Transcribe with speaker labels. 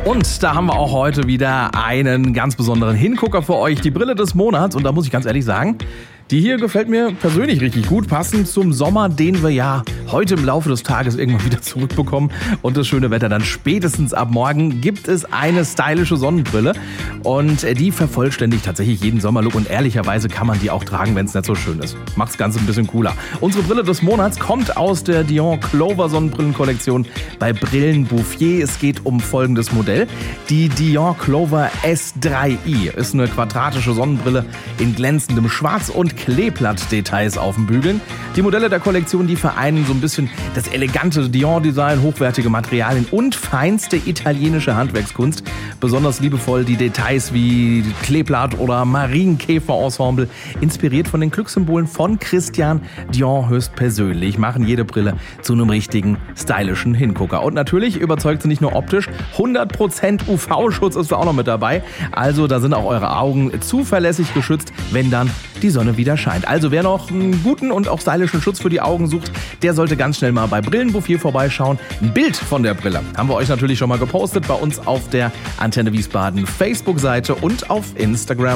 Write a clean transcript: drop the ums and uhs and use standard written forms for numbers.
Speaker 1: Und da haben wir auch heute wieder einen ganz besonderen Hingucker für euch, die Brille des Monats. Und da muss ich ganz ehrlich sagen, die hier gefällt mir persönlich richtig gut, passend zum Sommer, den wir ja heute im Laufe des Tages irgendwann wieder zurückbekommen. Und das schöne Wetter dann spätestens ab morgen gibt es eine stylische Sonnenbrille. Und die vervollständigt tatsächlich jeden Sommerlook. Und ehrlicherweise kann man die auch tragen, wenn es nicht so schön ist. Macht das Ganze ein bisschen cooler. Unsere Brille des Monats kommt aus der Dior Clover Sonnenbrillenkollektion bei Brillen Bouffier. Es geht um folgendes Modell. Die Dior Clover S3i ist eine quadratische Sonnenbrille in glänzendem Schwarz und Kleeblatt-Details auf dem Bügeln. Die Modelle der Kollektion, die vereinen so ein bisschen das elegante Dior-Design, hochwertige Materialien und feinste italienische Handwerkskunst. Besonders liebevoll die Details wie Kleeblatt oder Marienkäfer-Ensemble, inspiriert von den Glückssymbolen von Christian Dior höchstpersönlich, machen jede Brille zu einem richtigen stylischen Hingucker. Und natürlich überzeugt sie nicht nur optisch, 100% UV-Schutz ist da auch noch mit dabei. Also da sind auch eure Augen zuverlässig geschützt, wenn dann die Sonne wieder scheint. Also wer noch einen guten und auch stylischen Schutz für die Augen sucht, der sollte ganz schnell mal bei Brillen Bouffier vorbeischauen. Ein Bild von der Brille haben wir euch natürlich schon mal gepostet bei uns auf der Antenne Wiesbaden Facebook-Seite und auf Instagram.